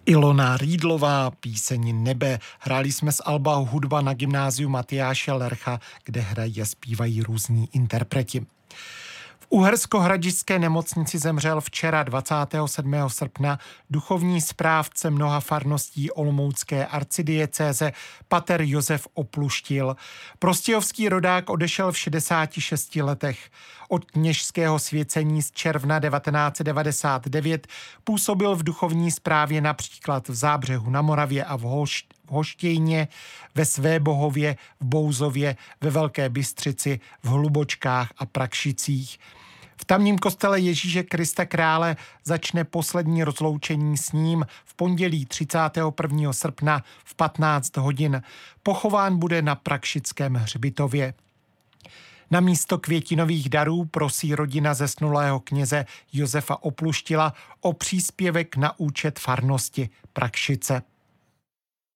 Ilona Rýdlová, píseň Nebe. Hráli jsme z alba Hudba na gymnáziu Matyáše Lercha, kde hrají a zpívají různí interpreti. V Uherskohradišťské nemocnici zemřel včera 27. srpna duchovní správce mnoha farností olomoucké arcidiecéze pater Josef Opluštil. Prostějovský rodák odešel v 66 letech. Od kněžského svěcení z června 1999 působil v duchovní správě například v Zábřehu na Moravě a v Hoštějně, ve Svébohově, v Bouzově, ve Velké Bystřici, v Hlubočkách a Prakšicích. V tamním kostele Ježíše Krista Krále začne poslední rozloučení s ním v pondělí 31. srpna v 15 hodin. Pochován bude na Prakšickém hřbitově. Na místo květinových darů prosí rodina zesnulého kněze Josefa Opluštila o příspěvek na účet farnosti Prakšice.